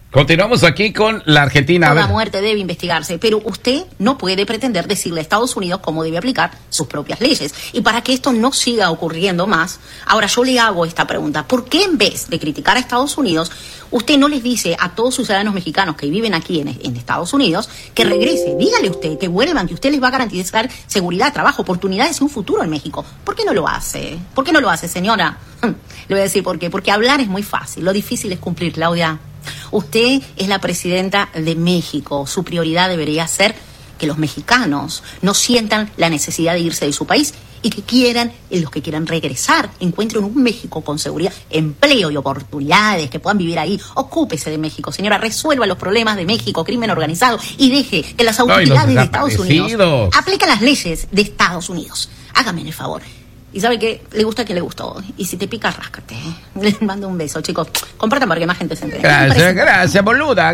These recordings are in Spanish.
Continuamos aquí con la Argentina. Toda muerte debe investigarse, pero usted no puede pretender decirle a Estados Unidos cómo debe aplicar sus propias leyes. Y para que esto no siga ocurriendo más, ahora yo le hago esta pregunta. ¿Por qué en vez de criticar a Estados Unidos, usted no les dice a todos sus ciudadanos mexicanos que viven aquí en Estados Unidos que regrese? Dígale usted que vuelvan, que usted les va a garantizar seguridad, trabajo, oportunidades y un futuro en México. ¿Por qué no lo hace? ¿Por qué no lo hace, señora? Le voy a decir por qué. Porque hablar es muy fácil, lo difícil es cumplir, Claudia. Usted es la presidenta de México. Su prioridad debería ser que los mexicanos no sientan la necesidad de irse de su país y que quieran, los que quieran regresar, encuentren un México con seguridad, empleo y oportunidades, que puedan vivir ahí. Ocúpese de México, señora, resuelva los problemas de México, crimen organizado, y deje que las autoridades de Estados Unidos apliquen las leyes de Estados Unidos. Hágame el favor. Y sabe que le gusta a quien le gustó. Y si te pica, ráscate. Les mando un beso, chicos. Compartan para que más gente se entere. Gracias, boluda.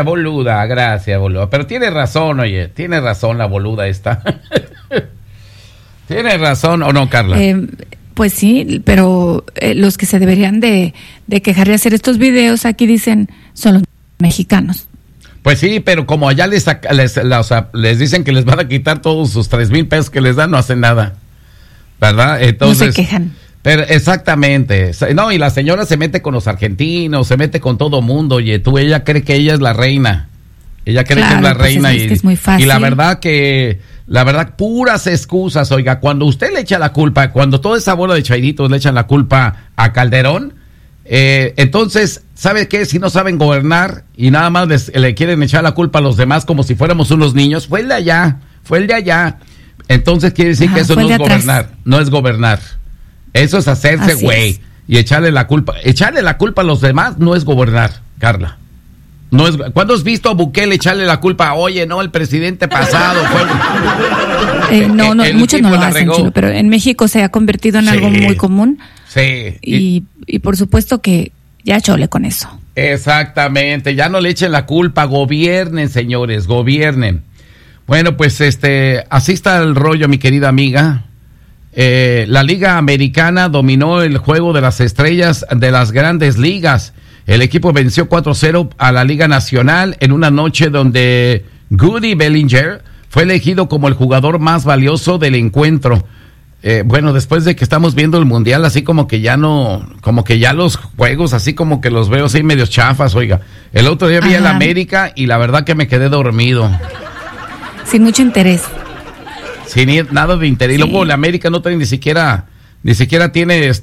Pero tiene razón, oye. Tiene razón la boluda esta. ¿Tiene razón o no, Carla? Pues sí, pero los que se deberían de quejar de hacer estos videos aquí dicen son los mexicanos. Pues sí, pero como allá les dicen que les van a quitar todos sus 3,000 pesos que les dan, no hacen nada. ¿Verdad? Entonces, no se quejan. Pero exactamente. No, y la señora se mete con los argentinos, se mete con todo mundo. Oye, ella cree que ella es la reina. Ella cree que es la reina es que es muy fácil. Y la verdad, puras excusas. Oiga, cuando usted le echa la culpa, cuando toda esa bola de chairitos le echan la culpa a Calderón, entonces, ¿sabe qué? Si no saben gobernar y nada más le quieren echar la culpa a los demás como si fuéramos unos niños, fue el de allá. Entonces quiere decir que eso no es gobernar, no es gobernar. Eso es hacerse güey y echarle la culpa. Echarle la culpa a los demás no es gobernar, Carla. No es. ¿Cuándo has visto a Bukele echarle la culpa? Oye, no, el presidente pasado fue. No, muchos no lo hacen, Chulo, pero en México se ha convertido en algo muy común. Sí. Y por supuesto que ya chole con eso. Exactamente, ya no le echen la culpa, gobiernen, señores, gobiernen. Bueno, pues así está el rollo, mi querida amiga. La Liga Americana dominó el juego de las estrellas de las grandes ligas. El equipo venció 4-0 a la Liga Nacional en una noche donde Goody Bellinger fue elegido como el jugador más valioso del encuentro. Bueno, después de que estamos viendo el Mundial, así como que ya los juegos, así como que los veo así medio chafas, oiga. El otro día vi el América y la verdad que me quedé dormido. Sin mucho interés. Sin nada de interés. Sí. Y luego la América no tiene ni siquiera tiene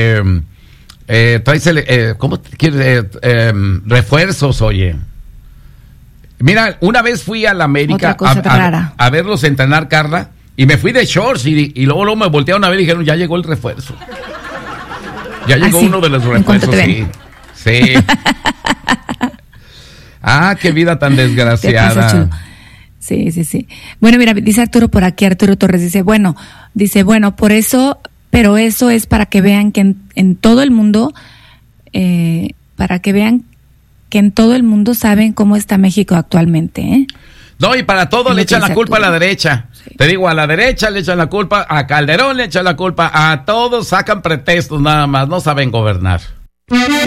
¿cómo quieres? Refuerzos, oye. Mira, una vez fui a la América a verlos entrenar, Carla, y me fui de shorts y luego me voltearon a ver y dijeron, ya llegó el refuerzo. Ya llegó uno de los refuerzos, sí. Qué vida tan desgraciada. Sí. Bueno, mira, dice Arturo por aquí, Arturo Torres, dice, bueno, por eso, pero eso es para que vean que en todo el mundo, saben cómo está México actualmente, ¿eh? No, y para todo le echan la culpa a la derecha. Sí. Te digo, a la derecha le echan la culpa, a Calderón le echan la culpa, a todos sacan pretextos nada más, no saben gobernar.